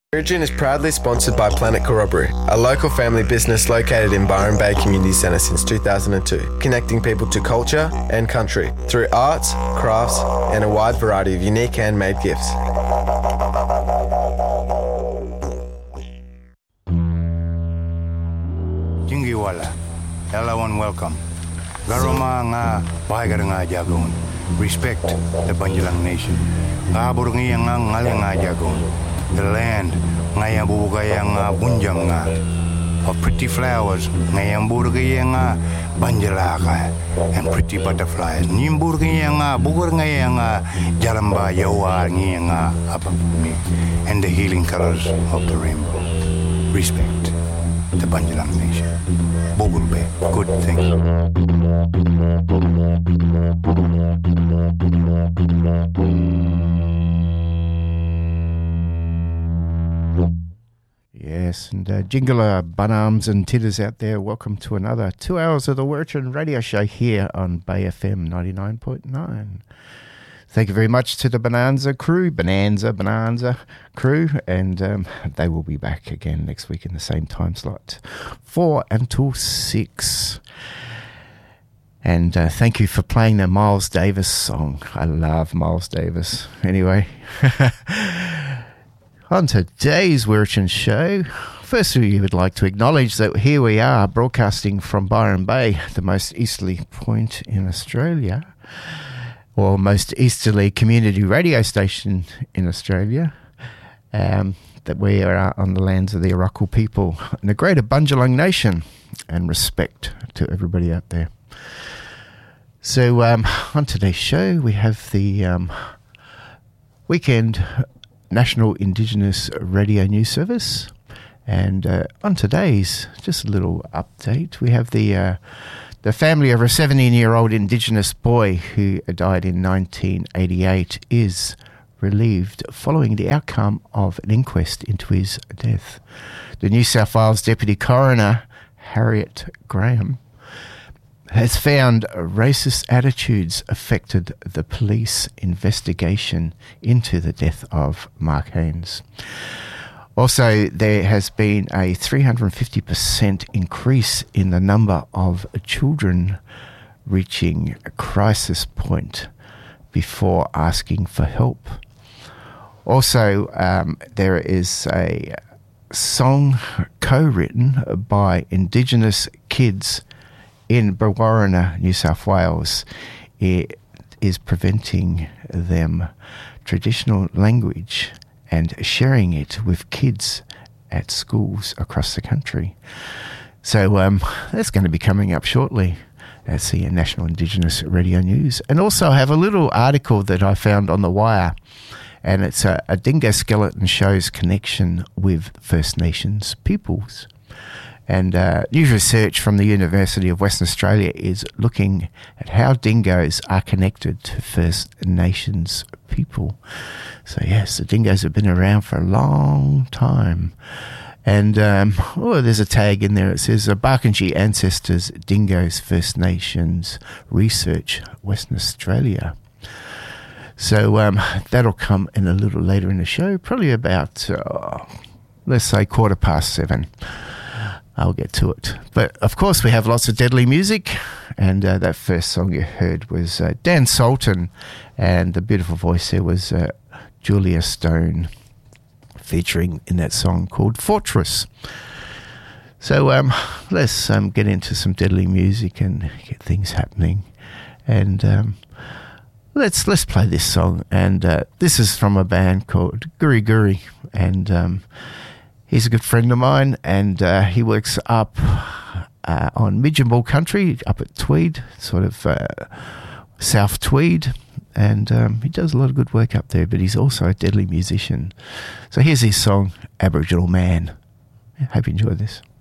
Origin is proudly sponsored by Planet Corroboree, a local family business located in Byron Bay Community Centre since 2002, connecting people to culture and country through arts, crafts, and a wide variety of unique handmade gifts. Jingiwala, hello and welcome. Garoma nga bahagar nga jagon. Respect the Banjalang Nation. Kabur nga ngalang nga jagon. The land ngayang bubugayang bunjang nga of pretty flowers ngayang burgayang banjalaka and pretty butterflies nimburgayang bugur ngayang jalamba yawa ngayang apapuni and the healing colors of the rainbow. Respect the Banjalang Nation. Bogurbe, good thing. Yes, and Jingala, Bunarms and Titters out there, welcome to another 2 hours of the Wirrachin radio show here on Bay FM 99.9. Thank you very much to the Bonanza crew, Bonanza crew, and they will be back again next week in the same time slot, 4 until 6. And thank you for playing the Miles Davis song. I love Miles Davis. Anyway, on today's Wirrachin show, firstly, we would like to acknowledge that here we are broadcasting from Byron Bay, the most easterly point in Australia, or most easterly community radio station in Australia, that we are on the lands of the Arakwal people and the greater Bunjalung Nation, and respect to everybody out there. So on today's show, we have the weekend National Indigenous Radio News Service, and on today's, just a little update, we have the family of a 17-year-old Indigenous boy who died in 1988 is relieved following the outcome of an inquest into his death. The New South Wales Deputy Coroner, Harriet Graham, has found racist attitudes affected the police investigation into the death of Mark Haynes. Also, there has been a 350% increase in the number of children reaching a crisis point before asking for help. Also, there is a song co-written by Indigenous kids in Brewarrina, New South Wales. It is preventing them traditional language and sharing it with kids at schools across the country. So that's going to be coming up shortly. That's the National Indigenous Radio News. And also I have a little article that I found on The Wire, and it's a dingo skeleton shows connection with First Nations peoples. And new research from the University of Western Australia is looking at how dingoes are connected to First Nations people. So yes, the dingoes have been around for a long time. And there's a tag in there. It says Barkindji Ancestors, Dingoes, First Nations Research, Western Australia. So that'll come in a little later in the show, probably about, let's say, 7:15. I'll get to it. But, of course, we have lots of deadly music, and that first song you heard was Dan Sultan, and the beautiful voice there was Julia Stone, featuring in that song called Fortress. So let's get into some deadly music and get things happening. And let's play this song. And this is from a band called Guri Guri, and he's a good friend of mine, and he works up on Midgemball country, up at Tweed, sort of South Tweed, and he does a lot of good work up there, but he's also a deadly musician. So here's his song, Aboriginal Man. Hope you enjoy this.